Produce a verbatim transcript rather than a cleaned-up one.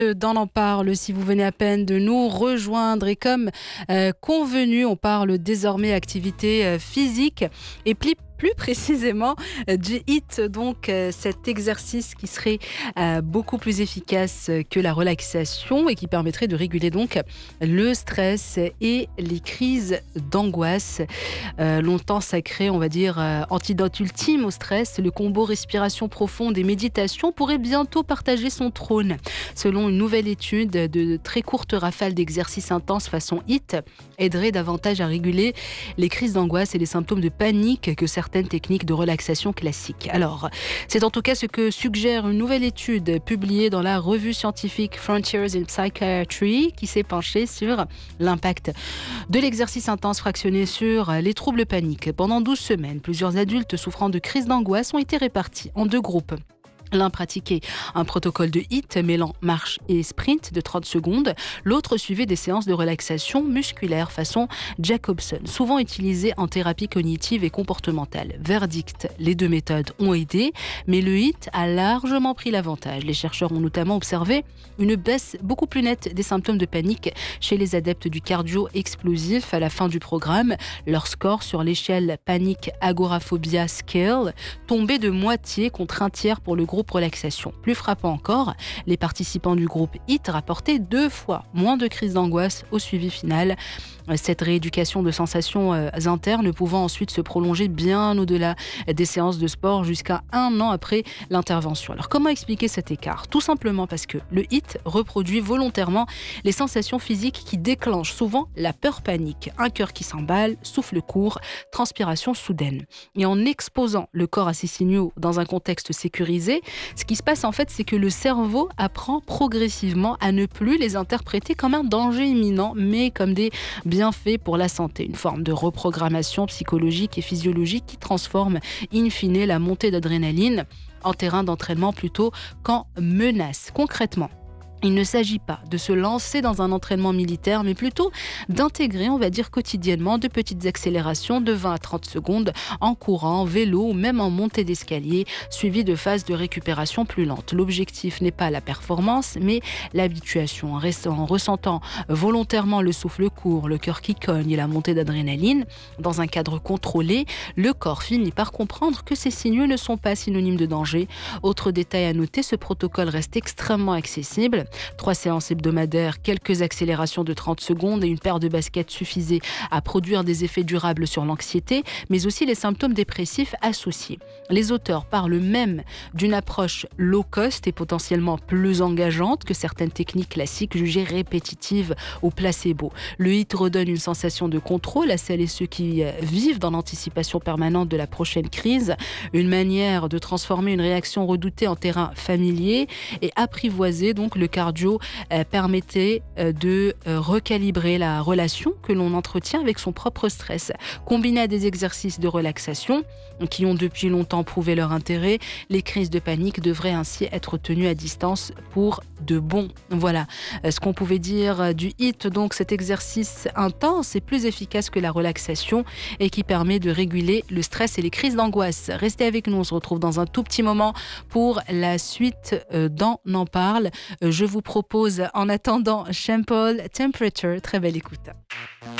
Dans l'en parle, si vous venez à peine de nous rejoindre, et comme euh, convenu, on parle désormais activité euh, physique et plus plus précisément euh, du HIIT, donc euh, cet exercice qui serait euh, beaucoup plus efficace que la relaxation et qui permettrait de réguler donc le stress et les crises d'angoisse. Euh, longtemps sacré, on va dire, euh, antidote ultime au stress, le combo respiration profonde et méditation pourrait bientôt partager son trône. Selon une nouvelle étude, de très courtes rafales d'exercices intenses façon HIIT aideraient davantage à réguler les crises d'angoisse et les symptômes de panique que certaines techniques de relaxation classiques. Alors, c'est en tout cas ce que suggère une nouvelle étude publiée dans la revue scientifique Frontiers in Psychiatry qui s'est penchée sur l'impact de l'exercice intense fractionné sur les troubles paniques. Pendant douze semaines, plusieurs adultes souffrant de crises d'angoisse ont été répartis en deux groupes. L'un pratiquait un protocole de HIIT mêlant marche et sprint de trente secondes. L'autre suivait des séances de relaxation musculaire façon Jacobson, souvent utilisées en thérapie cognitive et comportementale. Verdict, les deux méthodes ont aidé, mais le HIIT a largement pris l'avantage. Les chercheurs ont notamment observé une baisse beaucoup plus nette des symptômes de panique chez les adeptes du cardio explosif à la fin du programme. Leur score sur l'échelle Panic Agoraphobia Scale tombait de moitié contre un tiers pour le groupe relaxation. Plus frappant encore, les participants du groupe HIIT rapportaient deux fois moins de crises d'angoisse au suivi final. Cette rééducation de sensations internes pouvant ensuite se prolonger bien au-delà des séances de sport jusqu'à un an après l'intervention. Alors comment expliquer cet écart ? Tout simplement parce que le HIIT reproduit volontairement les sensations physiques qui déclenchent souvent la peur panique. Un cœur qui s'emballe, souffle court, transpiration soudaine. Et en exposant le corps à ces signaux dans un contexte sécurisé, ce qui se passe en fait, c'est que le cerveau apprend progressivement à ne plus les interpréter comme un danger imminent, mais comme des bienfaits pour la santé. Une forme de reprogrammation psychologique et physiologique qui transforme in fine la montée d'adrénaline en terrain d'entraînement plutôt qu'en menace. Concrètement, il ne s'agit pas de se lancer dans un entraînement militaire, mais plutôt d'intégrer, on va dire quotidiennement, de petites accélérations de vingt à trente secondes en courant, en vélo ou même en montée d'escalier, suivies de phases de récupération plus lentes. L'objectif n'est pas la performance, mais l'habituation. En, restant, en ressentant volontairement le souffle court, le cœur qui cogne et la montée d'adrénaline, dans un cadre contrôlé, le corps finit par comprendre que ces signaux ne sont pas synonymes de danger. Autre détail à noter, ce protocole reste extrêmement accessible. Trois séances hebdomadaires, quelques accélérations de trente secondes et une paire de baskets suffisaient à produire des effets durables sur l'anxiété, mais aussi les symptômes dépressifs associés. Les auteurs parlent même d'une approche low cost et potentiellement plus engageante que certaines techniques classiques jugées répétitives ou placebo. Le HIIT redonne une sensation de contrôle à celles et ceux qui vivent dans l'anticipation permanente de la prochaine crise, une manière de transformer une réaction redoutée en terrain familier et apprivoiser donc le cardio euh, permettait euh, de euh, recalibrer la relation que l'on entretient avec son propre stress. Combiné à des exercices de relaxation qui ont depuis longtemps prouvé leur intérêt, les crises de panique devraient ainsi être tenues à distance pour de bon. Voilà euh, ce qu'on pouvait dire du HIIT, donc cet exercice intense et plus efficace que la relaxation et qui permet de réguler le stress et les crises d'angoisse. Restez avec nous, on se retrouve dans un tout petit moment pour la suite euh, d'En en parle. Euh, je vous propose en attendant Sean Paul Temperature. Très belle écoute.